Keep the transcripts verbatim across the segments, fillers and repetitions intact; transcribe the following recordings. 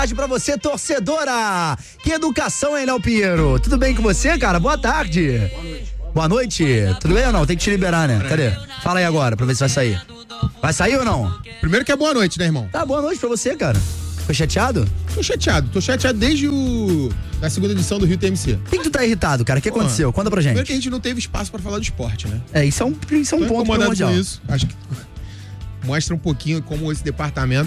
Pra você, torcedora. Que educação, hein, Léo Pinheiro? Tudo bem com você, cara? Boa tarde. Boa noite. Boa noite. Tudo bem ou não? Tem que te liberar, né? Cadê? Fala aí agora, pra ver se vai sair. Vai sair ou não? Primeiro que é boa noite, né, irmão? Tá, boa noite pra você, cara. Ficou chateado? Tô chateado. Tô chateado desde o... da segunda edição do Rio T M C. Por que tu tá irritado, cara? O que Pô, aconteceu? Conta pra gente. Primeiro que a gente não teve espaço pra falar de esporte, né? É, isso é um, isso é um ponto primordial. Com isso. Acho que mostra um pouquinho como esse departamento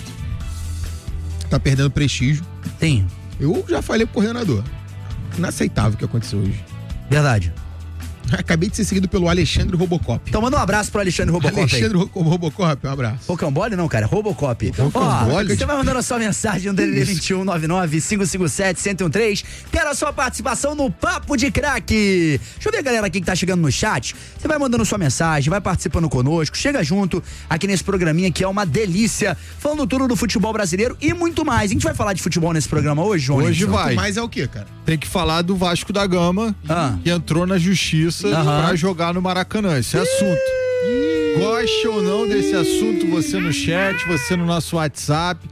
tá perdendo prestígio. Sim. Eu já falei pro coordenador. Inaceitável o que aconteceu hoje. Verdade. Acabei de ser seguido pelo Alexandre Robocop. Então manda um abraço pro Alexandre Robocop. Alexandre aí. Robocop, um abraço. Rocambole não, cara, Robocop. Ó, você vai mandando a sua mensagem no D D D vinte e um, nove nove, cinco cinco sete, um zero um três. Quero a sua participação no Papo de Craque. Deixa eu ver a galera aqui que tá chegando no chat. Você vai mandando sua mensagem, vai participando conosco, chega junto aqui nesse programinha que é uma delícia, falando tudo do futebol brasileiro e muito mais. A gente vai falar de futebol nesse programa hoje, João? Hoje vai. Muito mais é o quê, cara? Tem que falar do Vasco da Gama, ah. que entrou na justiça Uhum. pra jogar no Maracanã. Esse é assunto. Goste ou não desse assunto, você no chat, você no nosso WhatsApp,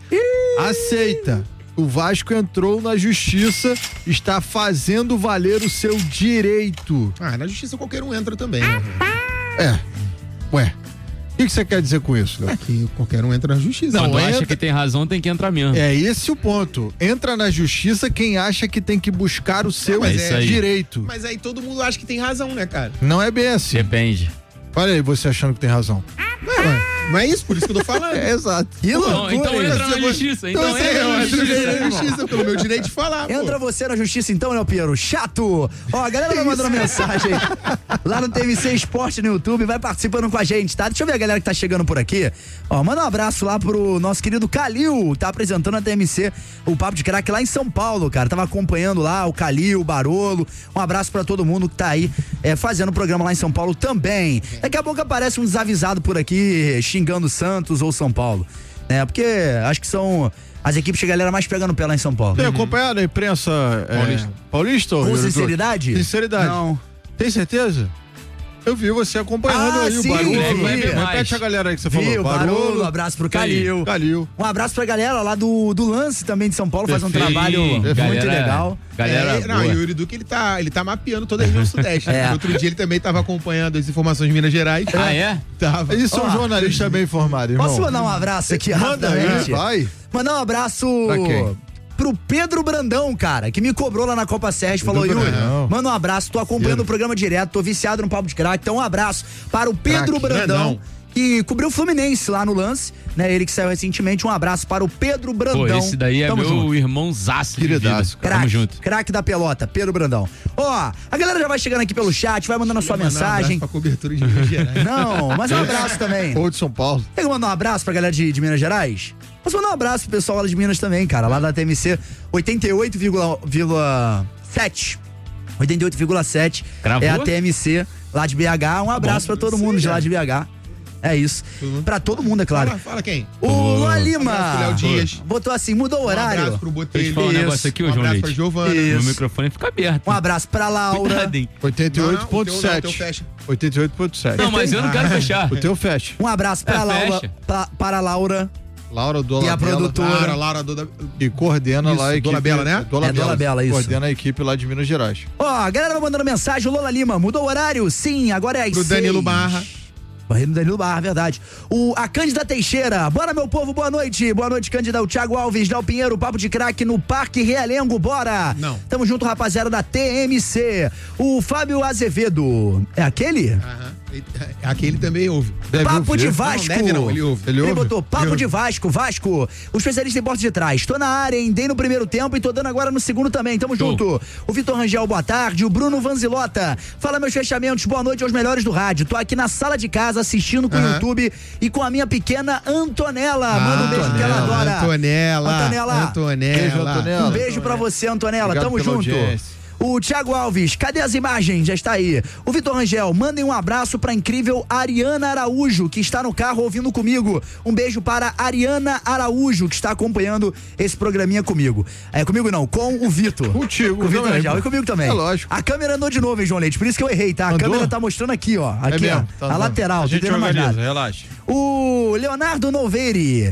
aceita. O Vasco entrou na justiça, está fazendo valer o seu direito. Ah, na justiça qualquer um entra também, né? É. Ué. O que você quer dizer com isso, Léo? É que qualquer um entra na justiça. Não, Não quando entra... acha que tem razão, tem que entrar mesmo. É esse o ponto. Entra na justiça quem acha que tem que buscar o seu é, direito. Mas aí todo mundo acha que tem razão, né, cara? Não é bem assim. Depende. Olha aí, você achando que tem razão. Não, é, não é isso, por isso que eu tô falando. É, exato. Que loucura, não, então entra na justiça. Então, então entra na justiça. na justiça, pelo meu direito de falar. Entra pô. você na justiça então, Léo Pinheiro. Chato! Ó, a galera vai mandando mensagem lá no T M C Esporte no YouTube, vai participando com a gente, tá? Deixa eu ver a galera que tá chegando por aqui. Ó, manda um abraço lá pro nosso querido Calil, tá apresentando a T M C, o Papo de Craque lá em São Paulo, cara. Tava acompanhando lá o Calil, o Barolo. Um abraço pra todo mundo que tá aí é, fazendo o programa lá em São Paulo também. Daqui a pouco aparece um desavisado por aqui xingando Santos ou São Paulo, né? Porque acho que são as equipes que a galera mais pega no pé lá em São Paulo. Tem acompanhado a imprensa é, paulista? paulista Com sinceridade? Sinceridade. Não. Tem certeza? Eu vi você acompanhando ah, aí sim, o Barolo. vi. Repete a galera aí que você vi, falou. O Barolo, um abraço pro Calil. Calil. Um abraço pra galera lá do, do Lance também de São Paulo, faz um trabalho galera, muito legal. Galera, é, não, e o Yuri Duque, ele tá, ele tá mapeando toda a região sudeste. É. Outro dia ele também tava acompanhando as informações de Minas Gerais. Ah, é? Tava. Eles são Ó, jornalistas bem informados, irmão. Posso mandar um abraço aqui Manda rapidamente? aí, vai. Mandar um abraço Pra quem? pro Pedro Brandão, cara, que me cobrou lá na Copa Sérgio, falou, Yuri, Brandão. manda um abraço, tô acompanhando Pedro. o programa direto, tô viciado no Papo de Craque, então um abraço para o Pedro Craque, Brandão, Brandão. que cobriu o Fluminense lá no Lance, né, ele que saiu recentemente, um abraço para o Pedro Brandão. Pô, esse daí é Tamo meu junto. irmãozaço de vida. Queridaço, Tamo Craque, junto. craque da pelota, Pedro Brandão. Ó, a galera já vai chegando aqui pelo chat, vai mandando a sua Mandar um abraço mensagem. pra cobertura de Minas Gerais. Não, mas um abraço também. Ou de São Paulo. Quer mandar um abraço pra galera de, de Minas Gerais? Posso mandar um abraço pro pessoal lá de Minas também, cara, lá da T M C oitenta e oito vírgula sete. oitenta e oito vírgula sete Cravou? é a T M C lá de B H. Um abraço bom. pra todo mundo Sim, de lá cara. de B H. É isso. Pra todo mundo, é claro. Fala, fala quem? O Luan Um Lima abraço pro Léo Dias. botou assim, mudou o Um horário. abraço pro Deixa eu Botelho. te falar um Isso. negócio aqui, ô Um João abraço Leite. pra Giovana. Isso. Meu microfone fica aberto. Um abraço pra Laura. Cuidado, hein? oitenta e oito ponto Não, não, o teu- sete. o teu fecha. oitenta e oito ponto sete. Não, mas eu não quero fechar. O teu fecha. Um abraço pra É, Laura, fecha. pra, para a Laura Laura Dolabella. e a produtora. Laura, Laura, Duda. E coordena Isso, lá a equipe. Dolabella, né? Dolabella, É, Dolabella, isso. Coordena a equipe lá de Minas Gerais. Ó, a galera vai mandando mensagem, o Lola Lima, mudou o horário? Sim, agora é às Pro seis. Danilo Barra. Barreiro Danilo Barra, verdade. O, a Cândida Teixeira, bora meu povo, boa noite. Boa noite, Cândida. O Thiago Alves, Léo Pinheiro, Papo de Craque no Parque Realengo, bora. Não. Tamo junto, rapaziada da T M C. O Fábio Azevedo, é aquele? Aham. Aquele também ouve. Deve Papo ouvir. de Não, Vasco. deve não, ele ouve. Ele Ele ouve? botou Papo Ele de ouve. Vasco, Vasco. O especialista em porta de trás. Tô na área, hein? Dei no primeiro tempo e tô dando agora no segundo também. Tamo Show. junto. O Vitor Rangel, boa tarde. O Bruno Vanzilota. Fala meus fechamentos. Boa noite aos melhores do rádio. Tô aqui na sala de casa assistindo com o Aham. YouTube e com a minha pequena Antonella. Manda um beijo que ela adora. Antonella. Antonella. Antonella. Beijo, Antonella. Um beijo pra você, Antonella. Obrigado Tamo pela junto. audiência. O Thiago Alves, cadê as imagens? Já está aí. O Vitor Rangel, mandem um abraço pra incrível Ariana Araújo, que está no carro ouvindo comigo. Um beijo para Ariana Araújo, que está acompanhando esse programinha comigo. É, comigo não, com o Vitor. Contigo Com o Vitor também, Rangel pô. e comigo também. É lógico. A câmera andou de novo, hein, João Leite? Por isso que eu errei, tá? A Andou? câmera tá mostrando aqui, ó. Aqui, É mesmo, ó. tá a andando. lateral, A não gente tem mais organiza, nada. relaxa. O Leonardo Noveiri.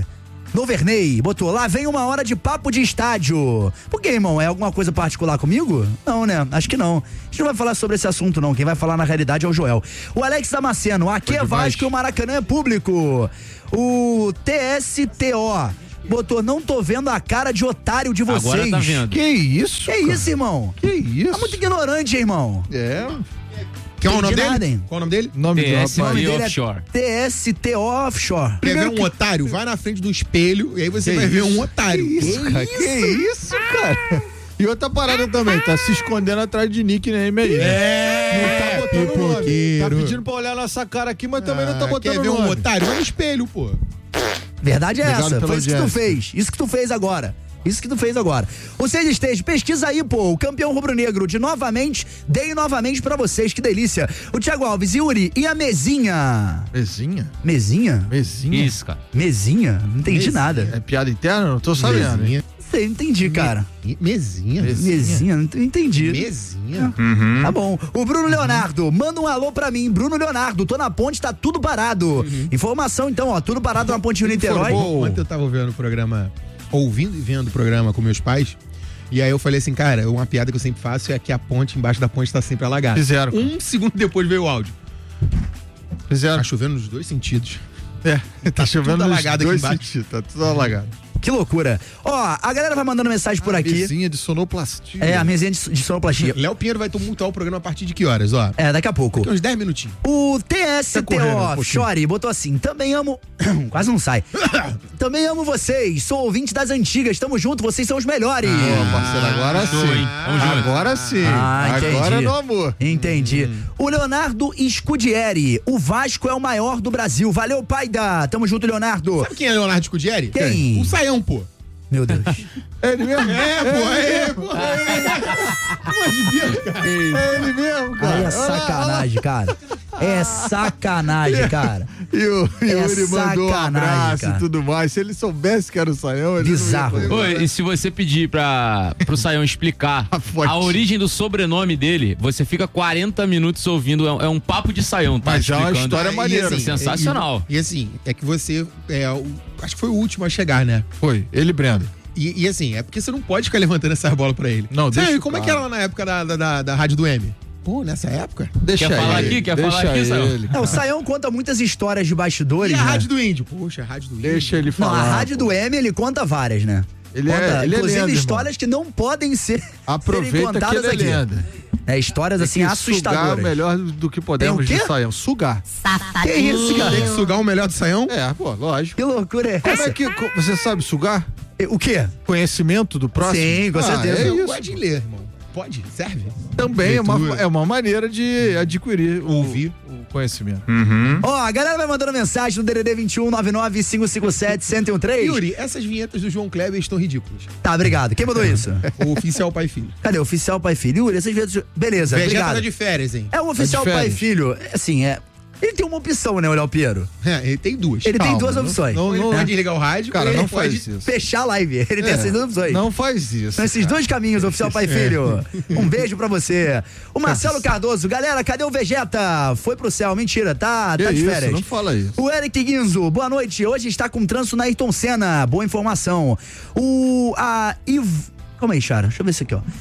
Noverney botou, lá vem uma hora de papo de estádio. Por quê, irmão? É alguma coisa particular comigo? Não, né? Acho que não. A gente não vai falar sobre esse assunto, não. Quem vai falar na realidade é o Joel. O Alex Damasceno, aqui é Vasco e o Maracanã é público. O T S T O botou, não tô vendo a cara de otário de vocês. Agora tá vendo. Que isso? Que cara? isso, irmão? Que isso? Tá muito ignorante, hein, irmão? É. Que é o nome Entendi dele? nada, hein? Qual é o nome dele? Nome do T S rapaz. T dele é Offshore. T S T O Offshore. Quer ver Primeiro um que- otário? Vai na frente do espelho e aí você Que vai ver isso? um otário. Que isso, cara? Que isso, cara? E outra parada também, tá se escondendo atrás de nickname aí. É, Não tá botando nome. Tá pipoqueiro. pedindo pra olhar nossa cara aqui, mas também não tá Ah, botando Quer ver nome. um otário? Vai no espelho, pô. Verdade é Obrigado essa. pela Foi isso que tu audiência. fez. Isso que tu fez agora. Isso que tu fez agora. O Seis Esteja, pesquisa aí, pô. O campeão rubro-negro de novamente, dei novamente pra vocês. Que delícia. O Thiago Alves, Yuri e a mesinha. Mesinha? Mesinha? Mesinha? Isso, cara. Mesinha? Não entendi Mesinha. nada. É piada interna? Não tô sabendo. Mesinha. Não sei, não entendi, cara. Mesinha. Mesinha, não entendi. Mesinha. Tá bom. O Bruno Leonardo, manda um alô pra mim. Bruno Leonardo, tô na ponte, tá tudo parado. Informação então, ó, tudo parado na ponte Rio-Niterói. Informou. Ontem eu tava vendo o programa, ouvindo e vendo o programa com meus pais. E aí eu falei assim, cara, uma piada que eu sempre faço é que a ponte, embaixo da ponte, tá sempre alagada. Fizeram. Um segundo depois veio o áudio. Fizeram. Tá chovendo nos dois sentidos. É, tá chovendo tudo nos alagado aqui dois embaixo. sentidos, tá tudo alagado. Que loucura. Ó, a galera vai mandando mensagem por aqui. Mesinha de sonoplastia. É, a mesinha de, de sonoplastia. Léo Pinheiro vai tumultuar o programa a partir de que horas, ó? É, daqui a pouco. Daqui uns dez minutinhos. O T S Tá T correndo um O pouquinho. Chore botou assim, também amo... Quase não sai. Também amo vocês, sou ouvinte das antigas, tamo junto, vocês são os melhores. Pô, parceiro, agora show, sim. hein? Vamos junto. Agora sim. Ah, entendi. Agora no amor. Entendi. O Leonardo Scudieri, o Vasco é o maior do Brasil. Valeu, pai da. Tamo junto, Leonardo. Sabe quem é Leonardo Scudieri? Quem? O Saião, pô. Meu Deus. É ele mesmo? É, pô, é, pô. É ele mesmo, cara. Aí é Olha lá, sacanagem, cara. É sacanagem, cara. E o É Yuri mandou um sacanagem, abraço cara. e tudo mais. Se ele soubesse que era o Saião, ele Bizarro. não ia fazer. Oi, e se você pedir pra, pro Saião explicar A foto. a origem do sobrenome dele, você fica quarenta minutos ouvindo. É um, é um papo de Saião, tá? Mas já é uma explicando. história E maneira. assim, sensacional. E, e assim, é que você. É, o- acho que foi o último a chegar, né? Foi, ele e Brenda. E, e assim, é porque você não pode ficar levantando essa bola pra ele. Não, Sabe, deixa o como é cara. que era lá na época da, da, da, da Rádio do M? Pô, nessa época? Deixa Quer falar ele, aqui? Quer deixa falar aqui, Saião? ele. É, o Saião conta muitas histórias de E bastidores, a né? Rádio do Índio? Poxa, a Rádio do Índio. Deixa ele Não, falar. a rádio do M, ele conta várias, né? Ele conta, é, ele é inclusive lenda, histórias que não podem ser serem Aproveita que contadas ele é aqui. lenda. É, histórias assim Tem que assustadoras. sugar o melhor do que podemos Tem o de quê? Saião. Sugar. Que isso, cara? Tem que sugar o melhor do Saião? É, pô, lógico. Que loucura é Como essa? é que co- você sabe sugar? O quê? Conhecimento do próximo? Sim, com Ah, certeza. É Não isso. pode ler, irmão. Pode? Serve? Também é uma, Leitura. é uma maneira de adquirir o, Ouvir. o conhecimento. Ó, a galera vai mandando mensagem no D D D vinte e um, nove nove cinco cinco sete, um zero um três. Yuri, essas vinhetas do João Kleber estão ridículas. Tá, obrigado. Quem mandou isso? O oficial pai e filho. Cadê? O oficial pai e filho? Yuri, essas vezes... Beleza, Vegeta obrigado. tá de férias, hein? É o oficial Tá de pai e férias. filho. Assim, é... Ele tem uma opção, né, o Léo Piero? É, ele tem duas. Ele tem Calma, duas não- opções. não- Ele não- pode desligar o rádio, Cara, ele não pode... faz isso. Fechar a live. Ele tem É, essas duas opções. Não faz isso. São esses dois caminhos, oficial pai e filho. Um beijo pra você. O Marcelo Cardoso, galera, cadê o Vegeta? Foi pro céu, mentira, tá, Que tá de isso, férias. não fala isso. O Eric Guinzo, boa noite. Hoje está com trânsito na Ayrton Senna. Boa informação. O. A. Iv... Calma aí, Chara. Deixa eu ver isso aqui, ó.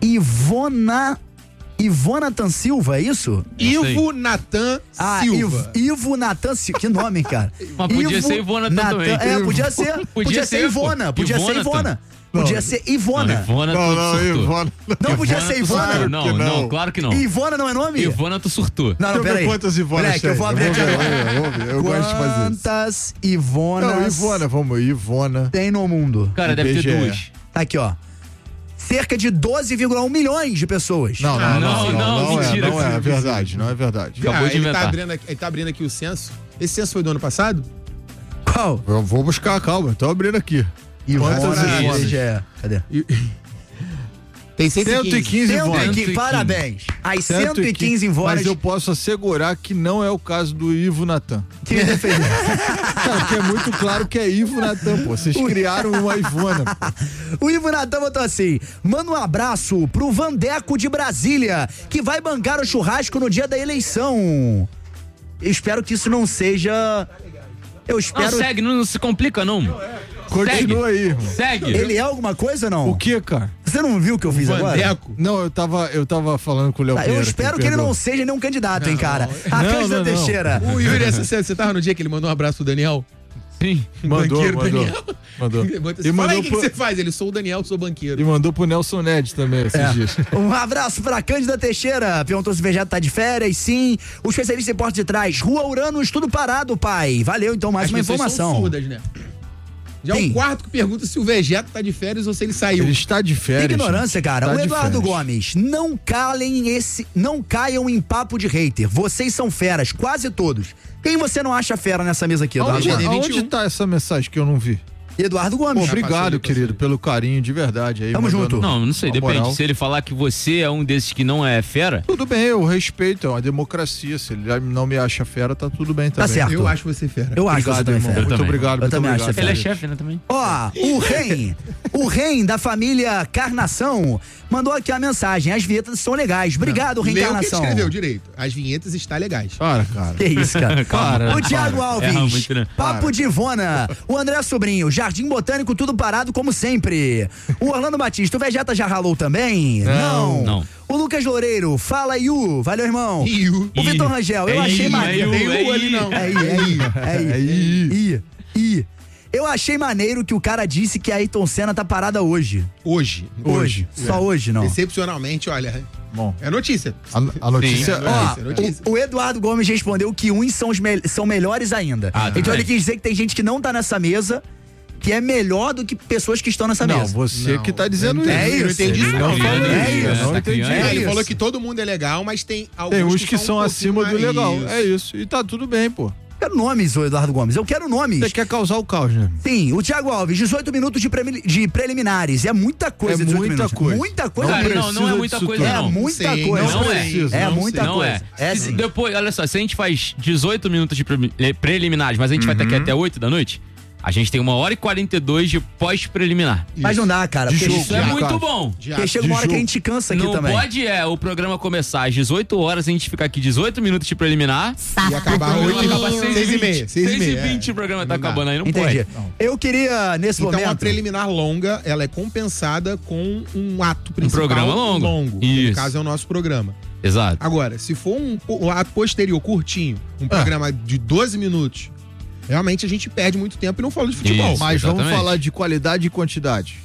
Ivona. Ivonatan Silva, é isso? Ivo Natan Ah, Silva. Iv, Ivo Natan Silva. Que nome, cara? Mas podia ser Ivona também. É, podia ser. Podia, Podia ser ser, Ivona. pô. Podia ser Ivonatan. Ivona. Podia ser Ivona. Não, Ivona, Não, tu não, surtou. Ivona. Não podia Ivona, ser tu Ivona? surtou. Não, que não, não. claro que não. Ivona não é nome? Ivona, tu surtou. Não, não, Deixa eu ver peraí. quantas Ivonas Moleque, tem. eu vou abrir Eu aqui vou ver, agora. eu vou ver, eu gosto de fazer isso. Quantas Ivonas Não, Ivona, vamos, Ivona. tem no mundo? Cara, deve I B G E. ter duas. Tá aqui, ó. Cerca de doze vírgula um milhões de pessoas. Não, não, não, não, não, não, não, é, mentira. não é verdade, não é verdade. Acabou Ah, de ele, tá inventar. abrindo aqui, ele tá abrindo aqui o censo. Esse censo foi do ano passado? Qual? Eu vou buscar, calma, tô abrindo aqui. Ivona, Quantas Ivonas? I B G E. Cadê? Tem cento e cento e quinze. quinze cento e Ivonas. quinze, parabéns. As cento e quinze Ivonas. Mas eu posso assegurar que não é o caso do Ivo Natan. Que me defendeu. Cara, porque é muito claro que é Ivo Natan, pô. Vocês criaram uma Ivona. pô. O Ivo Natan botou assim: manda um abraço pro Vandeco de Brasília, que vai bancar o churrasco no dia da eleição. Eu espero que isso não seja. Eu Não, espero. segue, não, não se complica, não. Continua aí, irmão. Segue. Ele é alguma coisa ou não? O que, cara? Você não viu o que eu fiz agora? Vandeco. Não, eu tava, eu tava falando com o Léo Tá, Pereira. eu espero que ele não seja nenhum candidato, hein, cara. A Não, Cândida não, não. Teixeira. O Yuri, você, você tava no dia que ele mandou um abraço pro Daniel? Sim. Mandou, Banqueiro mandou. Daniel. Mandou. Você E Fala aí mandou o que, pro- que você faz. Ele, sou o Daniel, sou banqueiro. E mandou pro Nelson Ned também esses É. dias. Um abraço pra Cândida Teixeira. Perguntou se o Vegeta tá de férias. Sim. O especialista em porta de trás. Rua Uranus, tudo parado, pai. Valeu, então, mais As uma pessoas informação. são surdas, né? Já é Sim. o quarto que pergunta se o Vegeta tá de férias ou se ele saiu. Ele está de férias. Ignorância, cara. Tá o de Eduardo férias. Gomes, não calem esse, não caiam em papo de hater. Vocês são feras, quase todos. Quem você não acha fera nessa mesa aqui, Eduardo Aonde, Gomes? vinte e um. aonde tá essa mensagem que eu não vi? Eduardo Pô, Gomes. obrigado, passou ali, querido, passou. pelo carinho, de verdade. Aí, Tamo mandando junto. Não, não sei, uma depende. moral. Se ele falar que você é um desses que não é fera, Tudo bem, eu respeito, é uma democracia. Se ele não me acha fera, tá tudo bem também. Tá certo. Eu acho você fera. Eu acho que você Obrigado, também é irmão. fera. Eu Muito também. obrigado, Eu muito também acho obrigado. que ele é Fera. chefe, né, também. Ó, o Ren, o Ren da família Carnação mandou aqui a mensagem. As vinhetas são legais. Obrigado, Ren Leu o que ele Carnação. escreveu direito. As vinhetas estão legais. Para, cara. Que isso, cara. Para, o Thiago para. Alves, Erra muito, né? Papo Para. de Ivona. O André Sobrinho, Jardim Botânico, tudo parado como sempre. O Orlando Batista, o Vegeta já ralou também? Não. Não. O Lucas Loureiro, fala Iu. Valeu, irmão. Iu. O Vitor Rangel, eu É achei Iu, maneiro. é Tem Iu, um é ali Iu. não. É I, é I, é I. É I. I, I. Eu achei maneiro que o cara disse que a Ayrton Senna tá parada hoje. Hoje. Hoje. Só hoje, não. Excepcionalmente, olha. Bom, É notícia. a, a notícia... Sim. Ó, Ó, notícia, notícia. o, o Eduardo Gomes respondeu que uns são, os me- são melhores ainda. Ah, então também. ele quis dizer que tem gente que não tá nessa mesa que é melhor do que pessoas que estão nessa Não, mesa. você Não, que tá dizendo eu isso. entendi, eu entendi Ele isso. não Tá falou criando, isso. é Eu isso, não tá entendi criando. É, ele isso. falou que todo mundo é legal, mas tem alguns Tem uns que são um acima do pouquinho legal. mais- É isso. E tá tudo bem, pô. Eu quero nomes, ô Eduardo Gomes. Eu quero nomes. Você quer causar o caos, né? Sim, o Thiago Alves, dezoito minutos de, premi- de preliminares. É muita coisa, É dezoito muita minutos. coisa. Muita coisa. Cara, mesmo. não, não é precisa muita disso coisa, tudo. É não. muita Sim, coisa. não é. precisa, É não muita Não coisa. é. É Se sim. Depois, olha só, se a gente faz dezoito minutos de pre- eh, preliminares, mas a gente vai estar aqui até oito da noite, a gente tem uma hora e quarenta e dois de pós-preliminar. Mas não dá, cara. De Porque, jogo, Isso é de muito acaso. bom. porque chega uma hora de que a jogo. gente cansa aqui Não também. pode é o programa começar às dezoito horas, a gente ficar aqui dezoito minutos de preliminar. E acabar O oito programa e acaba seis seis e e meia. vinte. Seis e seis e meia. vinte o programa tá Não dá. acabando aí, não Entendi. pode. Eu queria, nesse Então, momento... uma preliminar longa, ela é compensada com um ato principal programa longo. que Isso. no caso é o nosso programa. Exato. Agora, se for um, um ato posterior, curtinho, um programa de doze minutos, realmente a gente perde muito tempo e não fala de futebol. Isso. Mas vamos Exatamente. falar de qualidade e quantidade.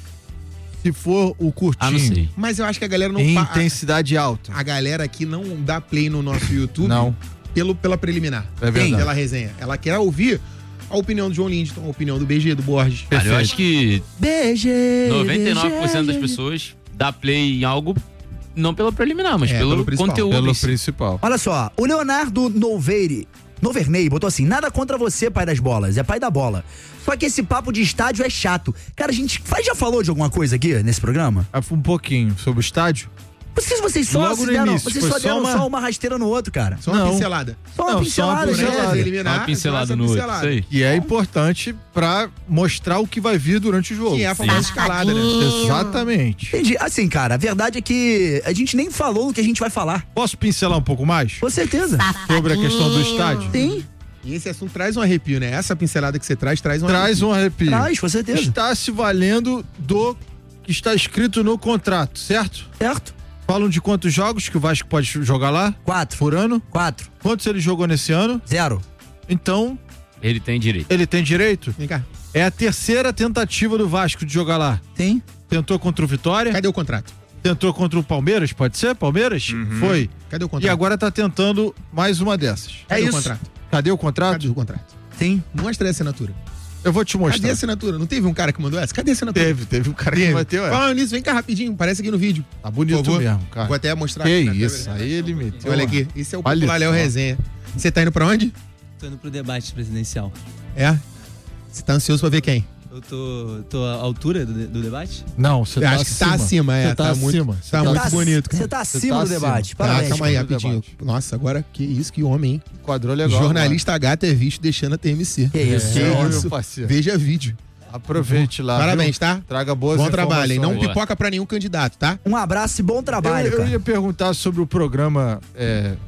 Se for o curtinho, Ah, não sei. Mas eu acho que a galera não... em pa- intensidade alta. a, a galera aqui não dá play no nosso YouTube Não. pelo, pela preliminar. É verdade. Pela resenha. Ela quer ouvir a opinião do João Lindston, a opinião do B G, do Borges. Cara, eu acho que Beijo. noventa e nove por cento das pessoas dá play em algo não pelo preliminar, mas É, pelo, pelo principal. conteúdo. Pelo em si. principal. Olha só, o Leonardo Noveire, Noverney botou assim: nada contra você, pai das bolas, é pai da bola. Só que esse papo de estádio é chato. Cara, a gente faz, já falou de alguma coisa aqui nesse programa? Ah, Um pouquinho sobre o estádio. Vocês, vocês só, Logo se no deram, início, vocês foi só só deram uma- só uma rasteira no outro, cara. Só uma Não. pincelada. Só uma Não, só pincelada, uma já pincelada. era. Preliminar, Dá uma pincelada só essa no outro. pincelada. Isso aí. E é importante pra mostrar o que vai vir durante o jogo. Que é a famosa escalada, né? Exatamente. Entendi. Assim, cara, a verdade é que a gente nem falou o que a gente vai falar. Posso pincelar um pouco mais Com certeza. sobre a questão do estádio? Sim, E esse assunto traz um arrepio, né? Essa pincelada que você traz, traz um Traz arrepio. um arrepio. traz, com certeza. Está se valendo do que está escrito no contrato, certo? Certo? Falam de quantos jogos que o Vasco pode jogar lá Quatro. por ano? Quatro. Quantos ele jogou nesse ano? Zero. Então, Ele tem direito. ele tem direito? Vem cá. É a terceira tentativa do Vasco de jogar lá. Sim. Tentou contra o Vitória, Cadê o contrato? tentou contra o Palmeiras, pode ser? Palmeiras? Foi. Cadê o E contrato? agora tá tentando mais uma dessas. É Cadê o isso. contrato? Cadê o contrato? Cadê o contrato? Sim. Mostra aí a assinatura. Eu vou te Cadê mostrar. a assinatura? Não teve um cara que mandou essa? Cadê a assinatura? Teve, teve um cara que bateu, é. Falando nisso, vem cá rapidinho, parece aqui no vídeo. Tá bonito Por favor. mesmo, cara. Vou até mostrar Que aqui na isso, câmera. aí ele meteu. Olha uma- aqui, esse é o Olha popular Léo só. Resenha. Você tá indo pra onde? Tô indo pro debate presidencial. É? Você tá ansioso pra ver quem? Eu tô, tô à altura do, do debate? Não, você Eu tá acho que acima. tá acima, é. Você tá, Tá muito- acima. tá Você muito Tá- bonito, cara. Você tá Você acima tá do acima. debate. Tá, Parabéns. calma aí, do rapidinho. debate. Nossa, agora que isso, que homem, hein? Quadrou legal. Jornalista Gata é visto deixando a T M C. Que isso. Que É, meu isso. parceiro. Veja vídeo. Aproveite lá. Parabéns, viu? tá? Traga boas Bom trabalho, hein? Não informações. pipoca pra nenhum candidato, tá? Um abraço e bom Eu, trabalho, eu cara. ia perguntar sobre o programa é,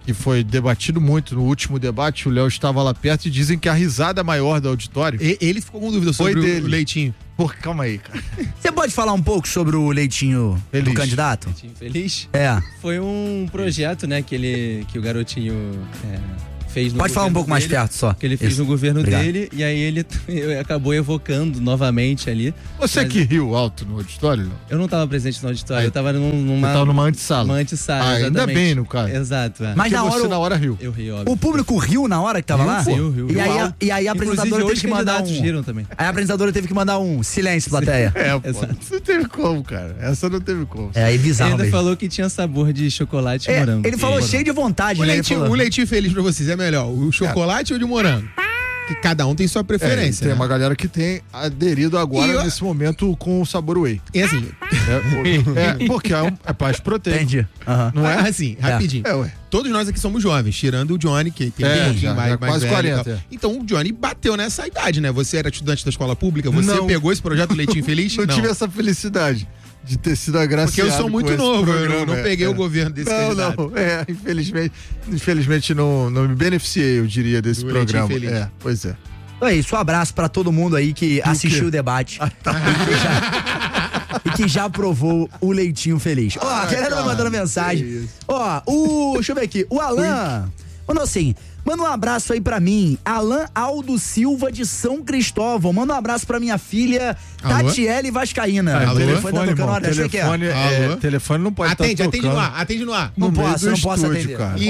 que foi debatido muito no último debate, o Léo estava lá perto e dizem que a risada maior do auditório... E, ele ficou com dúvida sobre Foi o, dele. o Leitinho. Por, calma aí, cara. Você pode falar um pouco sobre o Leitinho Feliz. do candidato? Leitinho Feliz. É. Foi um projeto, né, que ele, que o garotinho é, fez no Pode falar um governo pouco mais dele, perto só. Que ele fez Isso. no governo Obrigado. dele, e aí ele acabou evocando novamente ali. Você Mas que riu alto no auditório, Léo? Eu não tava presente no auditório, Aí. eu tava num, numa... Você tava numa antessala. Uma antessala, Ah, ainda exatamente. bem, no caso. Exato, é. Mas Porque na hora, você o- na hora riu. Eu ri, óbvio. o público riu na hora que tava lá? Sim, eu ri, eu ri. E aí, a, Alto. e aí a apresentadora Inclusive, teve os que mandar candidatos um... riram também. Aí a apresentadora teve que mandar um silêncio, plateia. É, pô. Exato. Não teve como, cara. Essa não teve como. É, aí Ele bizarro ainda mesmo. falou que tinha sabor de chocolate e É, morango. ele falou E- cheio de vontade, O né? Ele leitinho, falou. o leitinho feliz pra vocês é melhor, o chocolate ou de morango? Que cada um tem sua É, preferência. tem né? uma galera que tem aderido agora, E eu- nesse momento, com o sabor whey. E assim, É, é, porque é, um, é paz proteico. Entendi. Aham. Não é? ah, assim, rapidinho. É, ué. Todos nós aqui somos jovens, tirando o Johnny, que tem É, um pouquinho já- mais, já mais quase velho e quarenta, tal. é. Então o Johnny bateu nessa idade, né? Você era estudante da escola pública, você Não. pegou esse projeto Leitinho Feliz? Não, tive essa felicidade de ter sido agraciado. Porque eu sou com muito esse novo, eu programa, não é, peguei é. o governo desse Não, candidato. não, é, infelizmente, infelizmente não, não me beneficiei, eu diria, desse Do Leitinho programa. Feliz. É, pois é. Então é isso, um abraço pra todo mundo aí que assistiu quê? o debate Ah, tá. e, que já, e que já provou o leitinho feliz. Ó, a Ai, galera tá cara, mandando que mensagem. isso. Ó, o. Deixa eu ver aqui. O Alan mandou assim. Manda um abraço aí pra mim, Alan Aldo Silva de São Cristóvão. Manda um abraço pra minha filha, Alô? Tatiele Vascaína. Ah, o telefone tá telefone, tocando irmão, hora, deixa eu ver aqui, ó. telefone, é, Alô? telefone não pode Atende, estar atende tocando no ar, atende no ar. Não no meio posso, do não posso estúdio, atender. cara.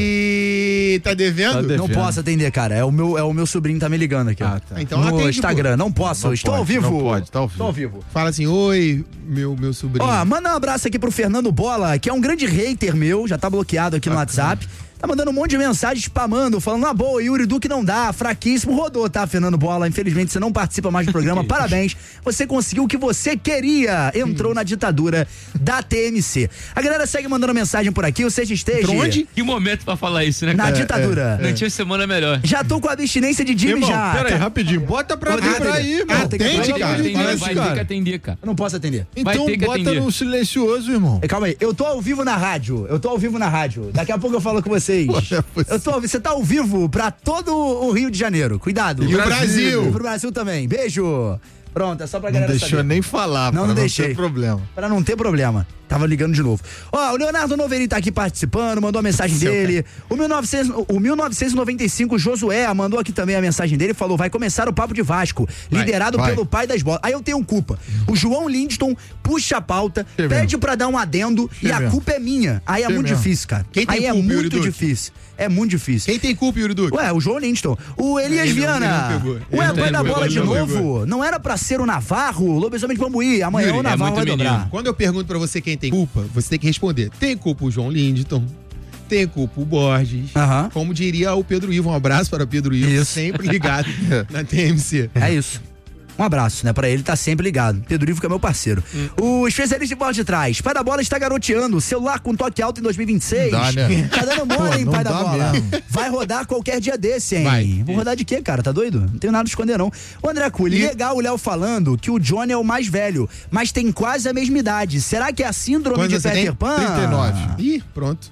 E tá devendo? Tá devendo. Não posso atender, cara. É o meu, é o meu sobrinho tá me ligando aqui, ó. Ah, tá. Então no atende, Instagram. Não posso, Não estou pode, ao vivo. não pode, tá ao vivo. Estou ao vivo. Fala assim, oi, meu, meu sobrinho. Ó, manda um abraço aqui pro Fernando Bola, que é um grande hater meu, já tá bloqueado aqui no WhatsApp. Tá mandando um monte de mensagem spamando, falando, na boa, Yuri Duque não dá, fraquíssimo, rodou, tá, Fernando Bola? Infelizmente você não participa mais do programa, parabéns. Você conseguiu o que você queria, entrou na ditadura da T M C. A galera segue mandando mensagem por aqui, o Seja Esteja. Pra onde? Que momento pra falar isso, né, Na cara? ditadura. Não tinha semana melhor. Já tô com a abstinência de Jimmy Irmão, já. peraí, Tá- rapidinho, bota pra Vou ter que vibrar atender. aí, Ah, meu. tem que Atende, atender. Vai ter que cara, atender, fala vai isso, ter cara. que atender, cara. Eu não posso atender. Vai Então ter que bota atender. no silencioso, irmão. Eh, Calma aí, eu tô ao vivo na rádio. Eu tô ao vivo na rádio. Daqui a pouco eu falo com vocês. Pô, não é possível. Eu tô ao vivo. Você tá ao vivo pra todo o Rio de Janeiro. Cuidado. E o Brasil. E pro Brasil também. Beijo. Pronto, é só pra Não galera deixou saber. nem falar, Não, pra não não deixei. ter problema. Pra não ter problema. Tava ligando de novo. Ó, o Leonardo Noveri tá aqui participando, mandou a mensagem Seu dele. O, mil e novecentos, o mil novecentos e noventa e cinco, Josué, mandou aqui também a mensagem dele, falou, vai começar o Papo de Vasco, liderado vai. pelo pai das bolas. Aí eu tenho culpa. O João Lindston puxa a pauta, Que pede mesmo. pra dar um adendo Que e a mesmo. culpa é minha. Aí é Que muito mesmo. difícil, cara. Quem tem Aí é culpa, Yuri muito Duque? difícil. É muito difícil. Quem tem culpa, Yuri Duque? Ué, o João Lindston. O Elias Ele não- ele Viana. não pegou. Ué, Ele não pai da pegou, bola ele de não novo. pegou. Não era pra ser o Navarro, lobisomem de Bambuí. Amanhã Yuri, o é Navarro muito vai menino. dobrar. Quando eu pergunto pra você quem tem culpa, você tem que responder. Tem culpa o João Lindston, tem culpa o Borges. Aham. Como diria o Pedro Ivo, um abraço para o Pedro Ivo, Isso. sempre ligado na T M C. É isso. Um abraço, né? Pra ele, tá sempre ligado. Pedro Ivo que é meu parceiro. Hum. O especialista de bola de trás. Pai da bola está garoteando. Celular com toque alto em dois mil e vinte e seis. Não dá, né? Tá dando mole, Pô, hein, não pai da dá bola. mesmo. Vai rodar qualquer dia desse, hein? Vai. Vou rodar de quê, cara? Tá doido? Não tenho nada a esconder, não. O André Culi, E- legal o Léo falando que o Johnny é o mais velho, mas tem quase a mesma idade. Será que é a síndrome Quantos de você Peter tem? Pan? trinta e nove. Ih, pronto.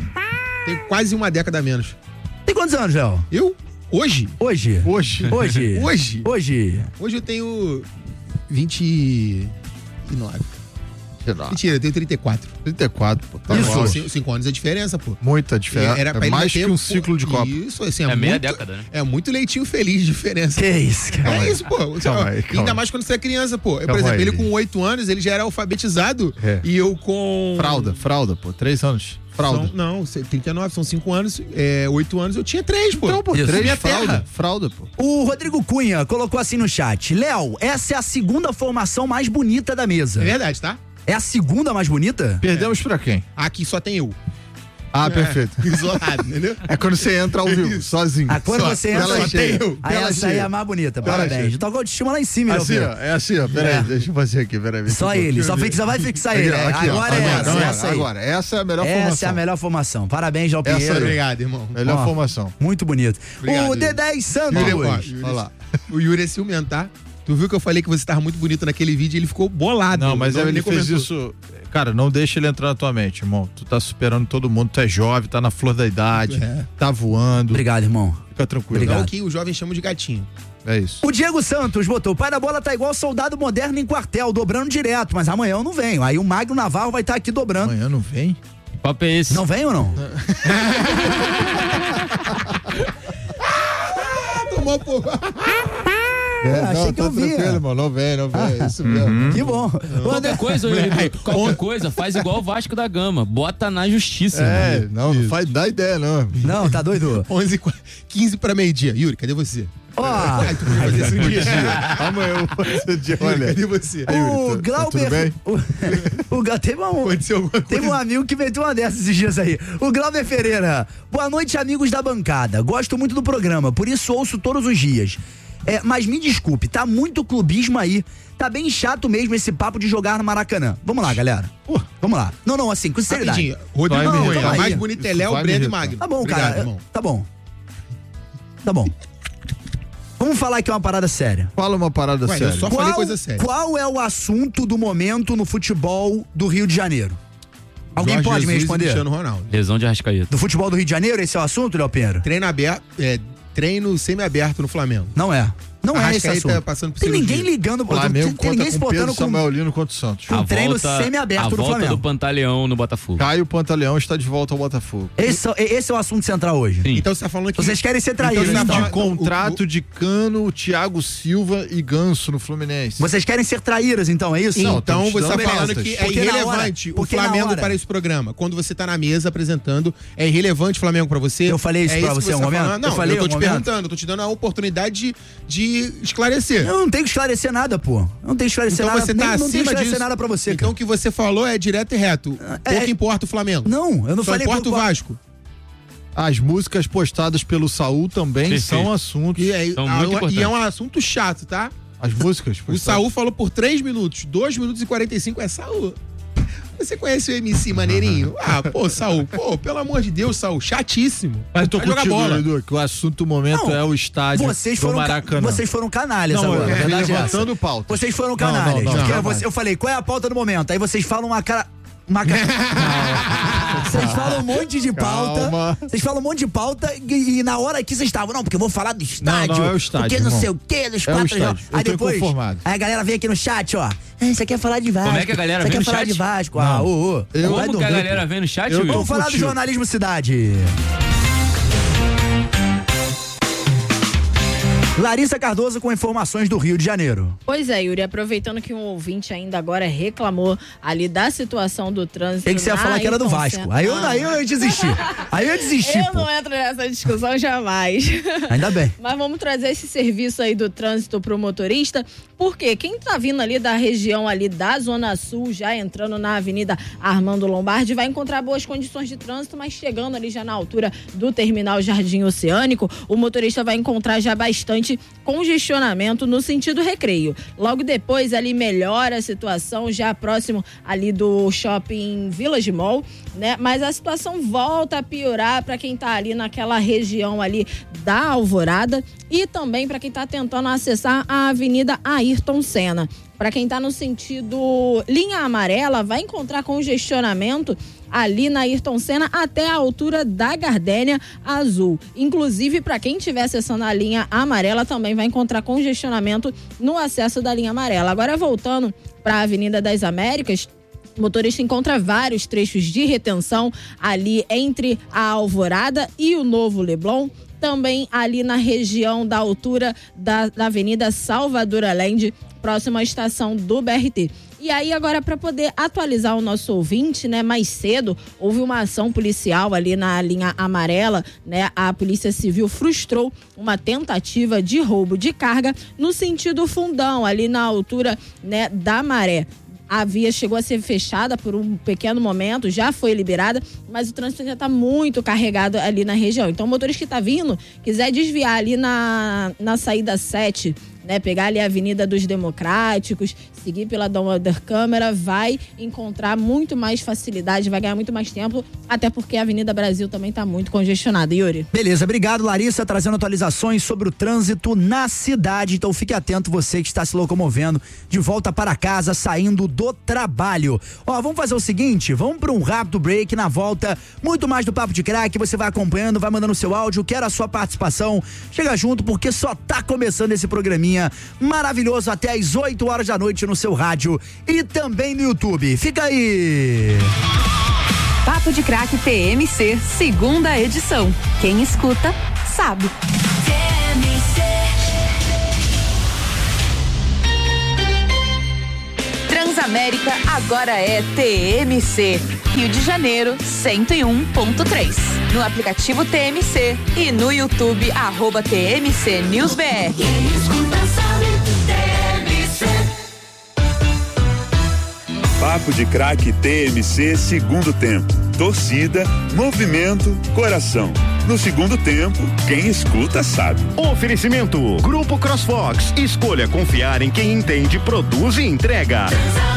Tem quase uma década a menos. Tem quantos anos, Léo? Eu, hoje, Hoje? Hoje. Hoje? Hoje? Hoje. hoje eu tenho vinte e nove. Mentira, eu tenho trinta e quatro. trinta e quatro, pô. Tá Isso. bom. Cinco, cinco anos é diferença, pô. Muita diferença. Era pra É ele mais ter que um pô, ciclo de Copa. Isso, assim, é, É meia muito, década, né? É muito leitinho feliz de diferença. Que isso, cara? É isso, pô. Você- Calma aí, calma ainda aí. mais quando você é criança, pô. Eu, por Calma exemplo, aí. ele com oito anos, ele já era alfabetizado. É. E eu com. Fralda, fralda, pô. Três anos. Fralda. São, não, cê- trinta e nove, são cinco anos. É, oito anos eu tinha três, pô. Então, pô, Isso. três Minha fralda. terra. Fralda, pô. O Rodrigo Cunha colocou assim no chat. Léo, essa é a segunda formação mais bonita da mesa. É verdade, tá? É a segunda mais bonita? Perdemos pra quem? Aqui só tem eu. Ah, perfeito. É, isolado, entendeu? É quando você entra ao vivo, sozinho. Ah, quando Só- você entra, tela aí, cheia. aí Tela essa aí é cheia. a mais bonita. Tela Parabéns. cheia. Toca o autoestima lá em cima, Léo. Assim, ó, é assim, ó. Peraí, É. deixa eu fazer aqui, peraí. Só ele, só, fixa, só vai fixar Aqui, ele. ó, né? aqui, ó. Agora é Agora, essa, agora, essa aí. agora, essa é a melhor Essa formação. é a melhor formação. Parabéns, Léo Essa Pinheiro. aí. Obrigado, irmão. Melhor Ó. formação. Muito bonito. Obrigado, o Yuri. D dez Santos. Yuri, ó, Yuri, Olha lá. O Yuri é ciumento, tá? Tu viu que eu falei que você tava muito bonito naquele vídeo e ele ficou bolado. Não, mas Não, ele fez comentou. isso... Cara, não deixa ele entrar na tua mente, irmão. Tu tá superando todo mundo, tu é jovem, tá na flor da idade, É. tá voando. Obrigado, irmão. Fica tranquilo. Obrigado. É o que os jovens chamam de gatinho. É isso. O Diego Santos botou: o pai da bola tá igual soldado moderno em quartel, dobrando direto, mas amanhã eu não venho. Aí o Magno Navarro vai estar aqui dobrando. Amanhã não vem? Que papo é esse? Não vem ou não? Tomou pouco. É, achei não, que eu tá via. tranquilo, irmão. Não vem, não vem. É isso mesmo. Que bom. O André- Qualquer coisa, Yuri, qualquer coisa, faz igual o Vasco da Gama. Bota na justiça. É, né? não, não faz, dá ideia, não. Não, tá doido? onze, quinze pra meio-dia. Yuri, cadê você? Ó, Ai, tu podia fazer esse dia. Amanhã eu vou fazer o dia. Olha. Cadê você? Aí, Yuri, o tá- tá Glauber. tudo bem? O, o Ga- teve, um, Aconteceu alguma coisa? teve um amigo que meteu uma dessas esses dias aí. O Glauber Ferreira. Boa noite, amigos da bancada. Gosto muito do programa, por isso ouço todos os dias. É, mas me desculpe, tá muito clubismo aí. Tá bem chato mesmo esse papo de jogar no Maracanã. Vamos lá, galera. Pô. Vamos lá. Não, não, assim, com sinceridade. Rapidinho. Rodrigo Vai me Cunha, irritar. a mais Isso bonita é Léo, vai me Breno e irritar. Magno. Tá bom, Obrigado, cara. irmão. Tá bom. Tá bom. Vamos falar aqui uma parada séria. Fala uma parada Ué, eu séria. só falei coisa séria. Qual é o assunto do momento no futebol do Rio de Janeiro? Alguém Jorge pode me Jesus e responder? Cristiano Ronaldo. Lesão de Arrascaeta. Do futebol do Rio de Janeiro, esse é o assunto, Léo Pinheiro? Treino aberto, é, treino semi-aberto no Flamengo. Não é. Não é esse Arrascaeta assunto. passando por Tem ninguém cirurgia. ligando, Flamengo tem ninguém conta se com Pedro botando com Samuel Lino contra o Santos. Um treino semi-aberto a do volta Flamengo. do Pantaleão no Botafogo. Caio Pantaleão está de volta ao Botafogo. Esse, esse é o assunto central hoje. Sim. Então você tá falando que... Vocês querem ser traídos, Então, você tá então. falando- De contrato de Cano, Thiago Silva e Ganso no Fluminense. Vocês querem ser traíras, então, é isso? Não, Então estamos você tá dando falando metas. que é Porque na hora- irrelevante o porque na Flamengo hora- para esse programa. Quando você tá na mesa apresentando, é irrelevante o Flamengo pra você? Eu falei isso é pra que você em algum tá momento? falando? Não, Eu eu, falei em tô te algum momento? perguntando, eu tô te dando a oportunidade de, de esclarecer. Eu não tenho que esclarecer nada, pô. Eu não tenho que esclarecer Então nada. você tá Nem- não tenho que acima esclarecer disso. nada pra você, Então cara. o que você falou é direto e reto. É- Pouco importa o Flamengo. Não, eu não Só falei... importa o qual- Vasco. As músicas postadas pelo Saul também Perfeito. são assuntos. E é, São a- muito e é importantes. um assunto chato, tá? As músicas O postadas. Saul falou por três minutos. dois minutos e quarenta e cinco é Saul. Você conhece o M C maneirinho? Ah, pô, Saul, pô, pelo amor de Deus, Saul, chatíssimo. Mas eu tô Vai jogar contigo, bola. Edu, que o assunto do momento Não, é o estádio Vocês do foram, ca- Maracanã. vocês foram canalhas Não, agora, é, a verdade é essa. levantando pauta. Vocês foram Não, canalhas. não, não, porque não, você- eu falei, qual é a pauta do momento? Aí vocês falam uma cara... Uma cara... Vocês falam um monte de pauta. Calma. Vocês falam um monte de pauta e, e na hora que vocês estavam, não, porque eu vou falar do estádio. não, é o estádio, Porque não irmão. sei o quê, dos É o quatro estádio. jogos. Eu Aí tô depois, inconformado. aí a galera vem aqui no chat, ó. Ah, você quer falar de Vasco. Como é que a galera Você vem quer no falar chat? de Vasco. Ah, ô, ô. Eu- Vai Como que a dormir, galera pô. vem no chat, Eu Yuri? tô Vamos falar do contigo. jornalismo cidade. Larissa Cardoso com informações do Rio de Janeiro. Pois é, Yuri, aproveitando que um ouvinte ainda agora reclamou ali da situação do trânsito. Tem que você ia na falar que era do Ayrton Vasco. Senna. Aí eu, Ah, aí eu desisti. Aí eu desisti, eu pô. não entro nessa discussão jamais. Ainda bem. Mas vamos trazer esse serviço aí do trânsito pro motorista, porque quem tá vindo ali da região ali da Zona Sul, já entrando na Avenida Armando Lombardi, vai encontrar boas condições de trânsito, mas chegando ali já na altura do Terminal Jardim Oceânico, o motorista vai encontrar já bastante congestionamento no sentido recreio. Logo depois ali melhora a situação, já próximo ali do shopping Village Mall, né? Mas a situação volta a piorar para quem tá ali naquela região ali da Alvorada e também para quem tá tentando acessar a Avenida Ayrton Senna. Para quem tá no sentido linha amarela, vai encontrar congestionamento ali na Ayrton Senna até a altura da Gardênia Azul. Inclusive, para quem estiver acessando a linha amarela, também vai encontrar congestionamento no acesso da linha amarela. Agora, voltando para a Avenida das Américas, o motorista encontra vários trechos de retenção ali entre a Alvorada e o Novo Leblon. Também ali na região da altura da, da Avenida Salvador Allende, próxima à estação do B R T. E aí agora, para poder atualizar o nosso ouvinte, né, mais cedo houve uma ação policial ali na linha amarela, né? A Polícia Civil frustrou uma tentativa de roubo de carga no sentido fundão, ali na altura, né, da Maré. A via chegou a ser fechada por um pequeno momento, já foi liberada, mas o trânsito já está muito carregado ali na região. Então, o motorista que está vindo, quiser desviar ali na, na saída sete, né, pegar ali a Avenida dos Democráticos, seguir pela Dom Helder Câmara, vai encontrar muito mais facilidade, vai ganhar muito mais tempo, até porque a Avenida Brasil também tá muito congestionada. Yuri. Beleza, obrigado, Larissa, trazendo atualizações sobre o trânsito na cidade. Então fique atento, você que está se locomovendo de volta para casa, saindo do trabalho. Ó, vamos fazer o seguinte, vamos para um rápido break. Na volta, muito mais do Papo de Crack, você vai acompanhando, vai mandando seu áudio, quero a sua participação. Chega junto, porque só tá começando esse programinha maravilhoso até às oito horas da noite no seu rádio e também no YouTube. Fica aí! Papo de Crack T M C, segunda edição. Quem escuta, sabe. T M C. Transamérica agora é T M C. Rio de Janeiro, cento e um ponto três. No aplicativo T M C e no YouTube, arroba T M C News B R. Quem escuta sabe, T M C. Papo de Crack T M C, segundo tempo. Torcida, movimento, coração. No segundo tempo, quem escuta sabe. Oferecimento: Grupo CrossFox. Escolha confiar em quem entende, produz e entrega.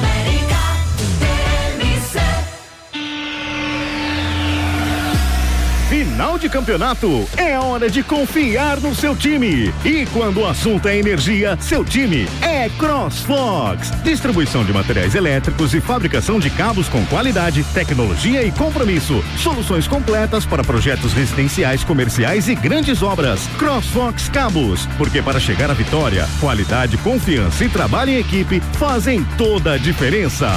Final de campeonato, é hora de confiar no seu time. E quando o assunto é energia, seu time é CrossFox. Distribuição de materiais elétricos e fabricação de cabos com qualidade, tecnologia e compromisso. Soluções completas para projetos residenciais, comerciais e grandes obras. CrossFox Cabos, porque para chegar à vitória, qualidade, confiança e trabalho em equipe fazem toda a diferença.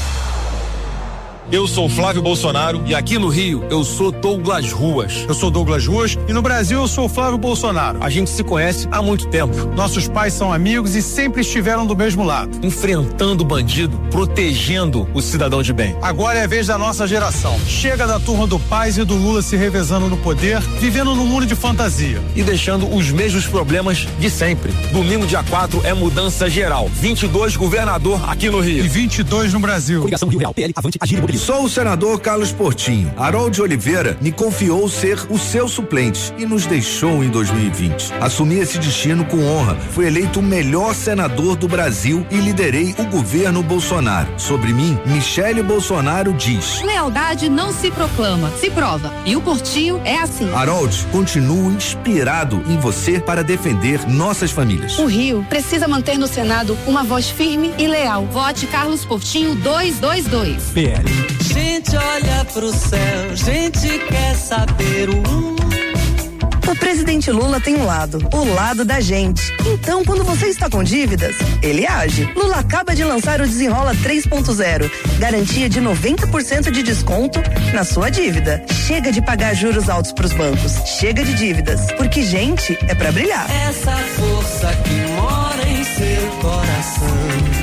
Eu sou Flávio Bolsonaro e aqui no Rio eu sou Douglas Ruas. Eu sou Douglas Ruas e no Brasil eu sou Flávio Bolsonaro. A gente se conhece há muito tempo. Nossos pais são amigos e sempre estiveram do mesmo lado. Enfrentando o bandido, protegendo o cidadão de bem. Agora é a vez da nossa geração. Chega da turma do Paz e do Lula se revezando no poder, vivendo num mundo de fantasia. E deixando os mesmos problemas de sempre. Domingo, dia quatro, é mudança geral. vinte e dois, governador aqui no Rio. E vinte e dois no Brasil. Coligação Rio Real, P L, Avante, Agir e Mobilidade. Sou o senador Carlos Portinho. Harold Oliveira me confiou ser o seu suplente e nos deixou em dois mil e vinte. Assumi esse destino com honra. Fui eleito o melhor senador do Brasil e liderei o governo Bolsonaro. Sobre mim, Michele Bolsonaro diz: lealdade não se proclama, se prova. E o Portinho é assim. Harold, continuo inspirado em você para defender nossas famílias. O Rio precisa manter no Senado uma voz firme e leal. Vote Carlos Portinho dois dois dois. P L. Gente olha pro céu, gente quer saber o O presidente Lula tem um lado, o lado da gente. Então, quando você está com dívidas, ele age. Lula acaba de lançar o Desenrola três ponto zero. Garantia de noventa por cento de desconto na sua dívida. Chega de pagar juros altos pros bancos. Chega de dívidas, porque gente é pra brilhar. Essa força que mora em seu coração.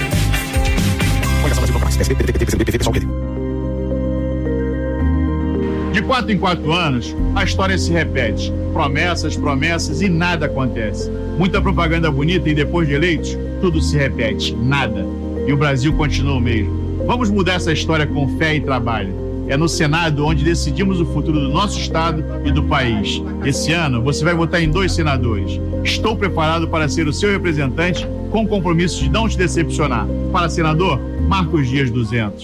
De quatro em quatro anos, a história se repete. Promessas, promessas e nada acontece. Muita propaganda bonita e depois de eleitos, tudo se repete. Nada. E o Brasil continua o mesmo. Vamos mudar essa história com fé e trabalho. É no Senado onde decidimos o futuro do nosso estado e do país. Esse ano, você vai votar em dois senadores. Estou preparado para ser o seu representante com o compromisso de não te decepcionar. Para senador, Marcos Dias duzentos.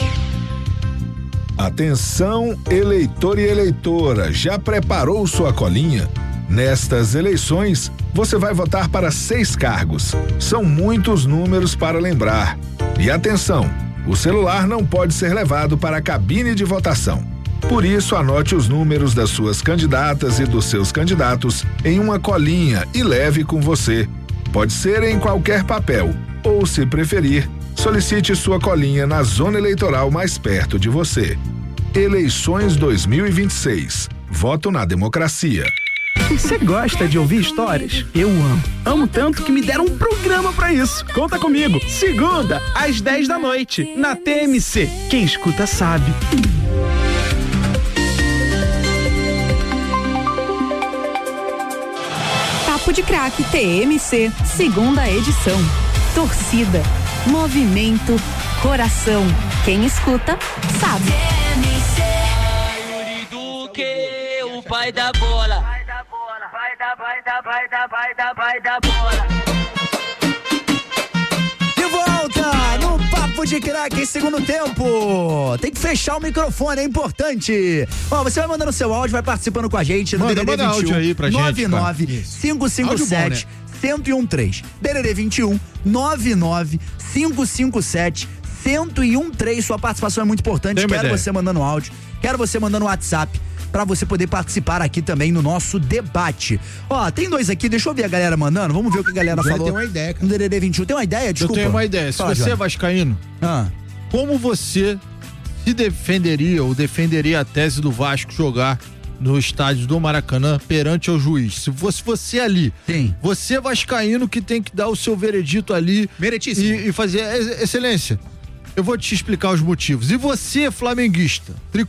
Atenção, eleitor e eleitora, já preparou sua colinha? Nestas eleições, você vai votar para seis cargos. São muitos números para lembrar. E atenção, o celular não pode ser levado para a cabine de votação. Por isso, anote os números das suas candidatas e dos seus candidatos em uma colinha e leve com você. Pode ser em qualquer papel, ou, se preferir, solicite sua colinha na zona eleitoral mais perto de você. Eleições dois mil e vinte e seis. Voto na democracia. Você gosta de ouvir histórias? Eu amo. Amo tanto que me deram um programa pra isso. Conta comigo. Segunda, às dez da noite, na T M C. Quem escuta sabe. Papo de Crack T M C, segunda edição. Torcida, movimento, coração. Quem escuta, sabe. T M C. Yuri Duque, o pai da bola. Vai da bola, vai da, vai da, vai da, vai da, vai da bola. volta no Papo de Craque, segundo tempo. Tem que fechar o microfone, é importante. Ó, você vai mandando seu áudio, vai participando com a gente no Manda, D D D manda vinte e um, áudio aí pra gente, nove nove cinco cinco sete um zero um três. D D D vinte e um, nove nove cinco cinco sete um zero um três. Sua participação é muito importante. Tem uma Quero ideia. você mandando áudio, quero você mandando WhatsApp, pra você poder participar aqui também no nosso debate. Ó, tem dois aqui, deixa eu ver a galera mandando, vamos ver o que a galera Já falou. tem uma ideia, cara. No D D D vinte e um, tem uma ideia? Desculpa. Eu tenho uma ideia. Se Fala, você é Johnny. vascaíno, Ah. como você se defenderia ou defenderia a tese do Vasco jogar no estádio do Maracanã perante ao juiz? Se fosse você ali, Sim. você vascaíno que tem que dar o seu veredito ali e, e fazer ex- excelência. Eu vou te explicar os motivos. E você, flamenguista, tri-